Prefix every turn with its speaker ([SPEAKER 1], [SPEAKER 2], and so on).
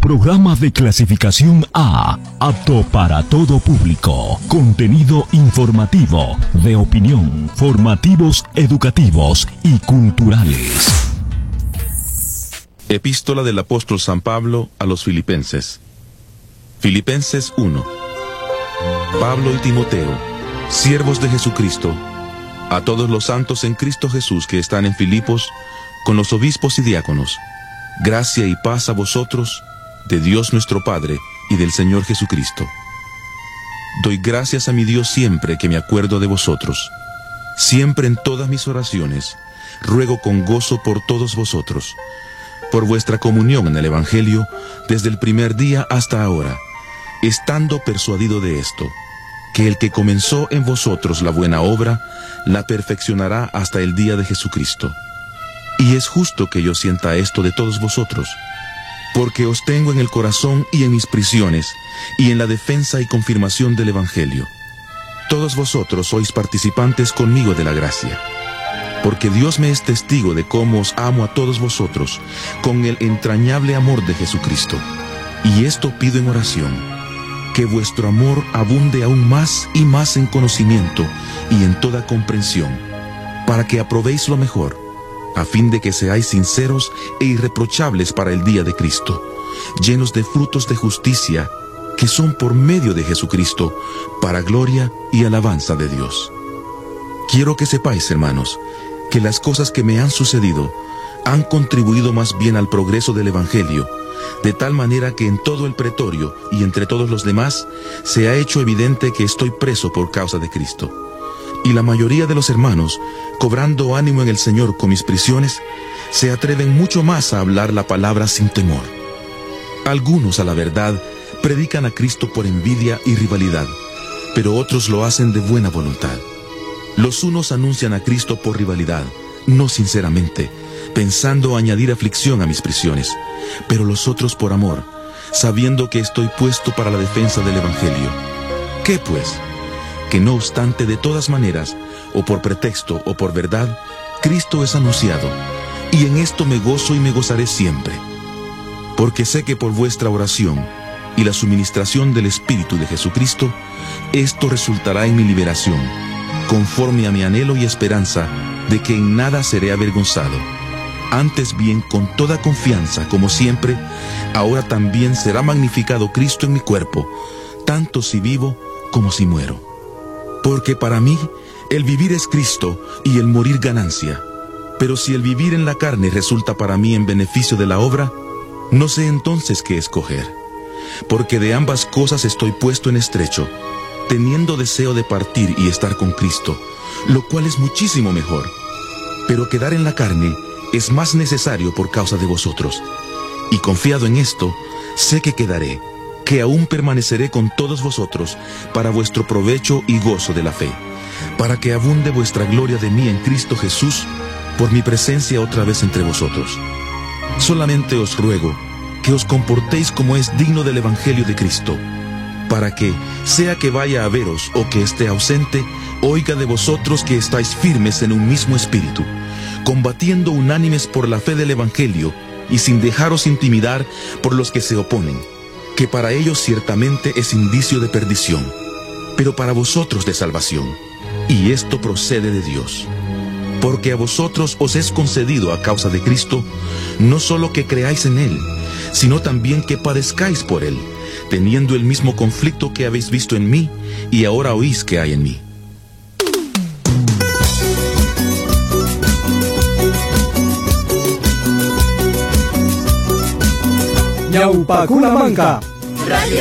[SPEAKER 1] Programa de clasificación A, apto para todo público. Contenido informativo, de opinión, formativos, educativos y culturales.
[SPEAKER 2] Epístola del apóstol San Pablo a los Filipenses. Filipenses 1. Pablo y Timoteo, siervos de Jesucristo, a todos los santos en Cristo Jesús que están en Filipos, con los obispos y diáconos, gracia y paz a vosotros, de Dios nuestro Padre y del Señor Jesucristo. Doy gracias a mi Dios siempre que me acuerdo de vosotros. Siempre en todas mis oraciones, ruego con gozo por todos vosotros, por vuestra comunión en el Evangelio, desde el primer día hasta ahora, estando persuadido de esto, que el que comenzó en vosotros la buena obra, la perfeccionará hasta el día de Jesucristo. Y es justo que yo sienta esto de todos vosotros, porque os tengo en el corazón y en mis prisiones, y en la defensa y confirmación del Evangelio. Todos vosotros sois participantes conmigo de la gracia, porque Dios me es testigo de cómo os amo a todos vosotros, con el entrañable amor de Jesucristo. Y esto pido en oración, que vuestro amor abunde aún más y más en conocimiento y en toda comprensión, para que aprobéis lo mejor, a fin de que seáis sinceros e irreprochables para el día de Cristo, llenos de frutos de justicia, que son por medio de Jesucristo, para gloria y alabanza de Dios. Quiero que sepáis, hermanos, que las cosas que me han sucedido han contribuido más bien al progreso del Evangelio, de tal manera que en todo el pretorio y entre todos los demás se ha hecho evidente que estoy preso por causa de Cristo. Y la mayoría de los hermanos, cobrando ánimo en el Señor con mis prisiones, se atreven mucho más a hablar la palabra sin temor. Algunos, a la verdad, predican a Cristo por envidia y rivalidad, pero otros lo hacen de buena voluntad. Los unos anuncian a Cristo por rivalidad, no sinceramente, pensando añadir aflicción a mis prisiones, pero los otros por amor, sabiendo que estoy puesto para la defensa del Evangelio. ¿Qué pues? Que no obstante, de todas maneras, o por pretexto o por verdad, Cristo es anunciado, y en esto me gozo y me gozaré siempre, porque sé que por vuestra oración y la suministración del Espíritu de Jesucristo, esto resultará en mi liberación, conforme a mi anhelo y esperanza de que en nada seré avergonzado. Antes bien, con toda confianza, como siempre, ahora también será magnificado Cristo en mi cuerpo, tanto si vivo como si muero. Porque para mí, el vivir es Cristo y el morir ganancia. Pero si el vivir en la carne resulta para mí en beneficio de la obra, no sé entonces qué escoger. Porque de ambas cosas estoy puesto en estrecho, teniendo deseo de partir y estar con Cristo, lo cual es muchísimo mejor. Pero quedar en la carne es más necesario por causa de vosotros. Y confiado en esto, sé que quedaré, que aún permaneceré con todos vosotros para vuestro provecho y gozo de la fe, para que abunde vuestra gloria de mí en Cristo Jesús, por mi presencia otra vez entre vosotros. Solamente os ruego que os comportéis como es digno del Evangelio de Cristo, para que, sea que vaya a veros o que esté ausente, oiga de vosotros que estáis firmes en un mismo espíritu, combatiendo unánimes por la fe del Evangelio y sin dejaros intimidar por los que se oponen, que para ellos ciertamente es indicio de perdición, pero para vosotros de salvación, y esto procede de Dios. Porque a vosotros os es concedido a causa de Cristo, no solo que creáis en Él, sino también que padezcáis por Él, teniendo el mismo conflicto que habéis visto en mí, y ahora oís que hay en mí.
[SPEAKER 3] Ñaupacunamanca.
[SPEAKER 4] Radio